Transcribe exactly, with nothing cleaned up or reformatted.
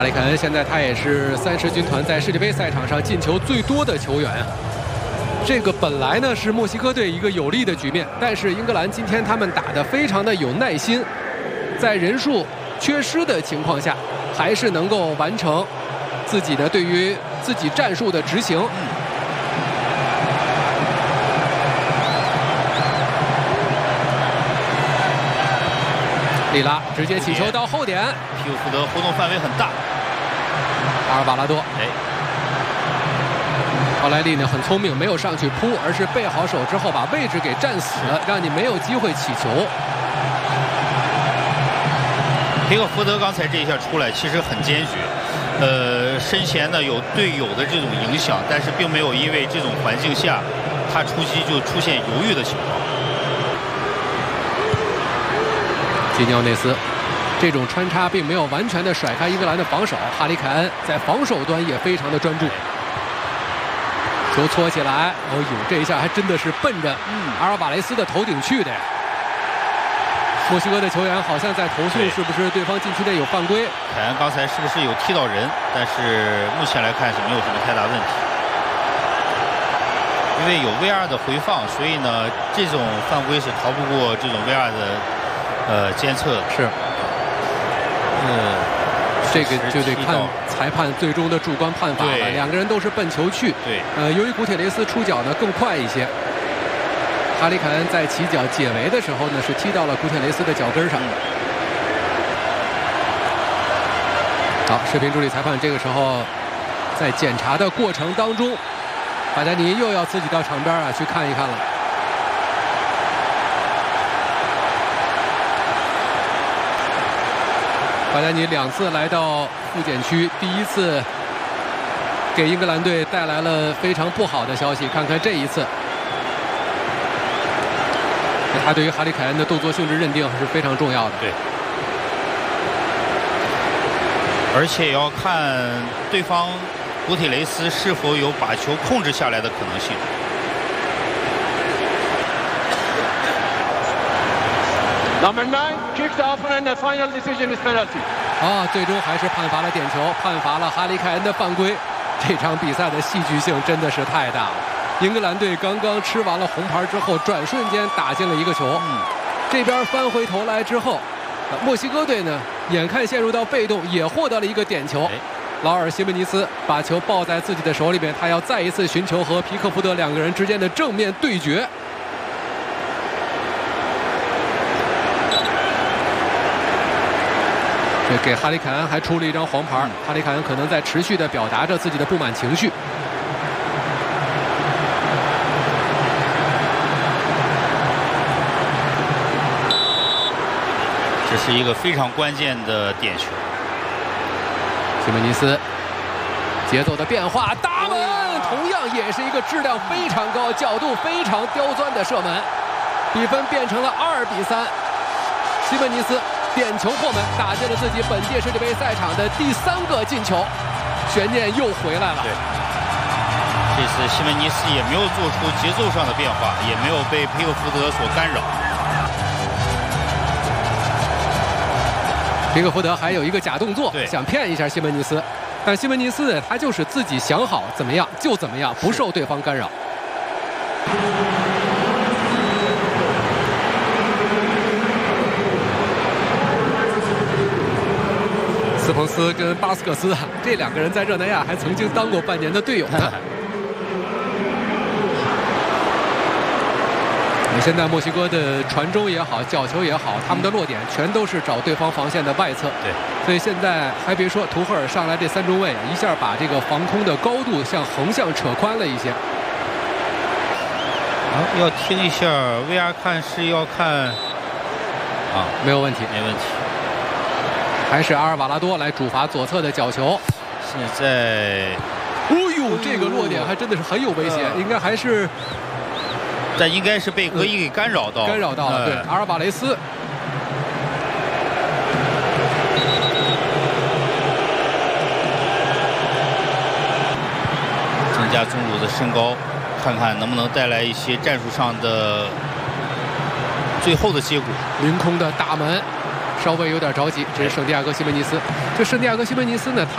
哈里凯恩现在他也是三狮军团在世界杯赛场上进球最多的球员啊。这个本来呢是墨西哥队一个有利的局面，但是英格兰今天他们打得非常的有耐心，在人数缺失的情况下，还是能够完成自己的对于自己战术的执行。里拉直接起球到后点， 皮克福德活动范围很大。 阿尔瓦拉多， 哎， 奥莱利呢很聪明，没有上去扑，而是背好手之后把位置给站死了，让你没有机会起球。 皮克福德刚才这一下出来其实很坚决，呃，身前呢有队友的这种影响，但是并没有因为这种环境下他出击就出现犹豫的情况。 基尼奥内斯这种穿插并没有完全的甩开英格兰的防守，哈里凯恩在防守端也非常的专注。球搓起来，哦呦，这一下还真的是奔着阿尔瓦雷斯的头顶去的呀！墨西哥的球员好像在投诉，是不是对方禁区内有犯规？ 凯恩刚才是不是有踢到人？但是目前来看是没有什么太大问题，因为有 V R 的回放，所以呢，这种犯规是逃不过这种 V R 的呃监测。 是， 嗯， 这个就得看裁判最终的主观判罚了。两个人都是奔球去， 对， 呃，由于古铁雷斯出脚呢更快一些。哈里凯恩在起脚解围的时候呢，是踢到了古铁雷斯的脚跟上。好，视频助理裁判这个时候在检查的过程当中，巴加尼又要自己到场边啊去看一看了。巴加尼两次来到复检区，第一次给英格兰队带来了非常不好的消息，看看这一次。他对于哈里凯恩的动作性质认定是非常重要的。 对，而且也要看对方古铁雷斯是否有把球控制下来的可能性。 Number nine kicked off and the final decision is penalty. 啊，最终还是判罚了点球，判罚了哈里凯恩的犯规。这场比赛的戏剧性真的是太大了。英格兰队刚刚吃完了红牌之后，转瞬间打进了一个球。嗯，这边翻回头来之后，墨西哥队呢，眼看陷入到被动，也获得了一个点球。哎、劳尔·西门尼斯把球抱在自己的手里面，他要再一次寻求和皮克福德两个人之间的正面对决。这给哈里凯恩还出了一张黄牌，嗯、哈里凯恩可能在持续地表达着自己的不满情绪。 这是一个非常关键的点球。 西门尼斯节奏的变化，打门，同样也是一个质量非常高、角度非常刁钻的射门，比分变成了二比三。西门尼斯点球破门，打进了自己本届世界杯赛场的第三个进球，悬念又回来了。 对，这次西门尼斯也没有做出节奏上的变化，也没有被皮克福德所干扰。 皮克福德还有一个假动作，想骗一下西门尼斯，但西门尼斯他就是自己想好怎么样就怎么样，不受对方干扰。斯彭斯跟巴斯克斯这两个人在热那亚还曾经当过半年的队友呢。现在墨西哥的传中也好，角球也好，他们的落点全都是找对方防线的外侧。 对， 所以现在还别说，图赫尔上来这三中卫一下把这个防空的高度向横向扯宽了一些。 啊，要听一下 V R 看是要看啊， 没有问题， 没问题。 还是阿尔瓦拉多来主罚左侧的角球。 现在， 哦呦，这个落点还真的是很有危险，呃、应该还是。 但应该是被格伊给干扰到， 干扰到了。对，阿尔瓦雷斯。 增加中路的身高，看看能不能带来一些战术上的最后的结果。 凌空的大门，稍微有点着急。这是圣地亚哥西门尼斯。这圣地亚哥西门尼斯呢，他。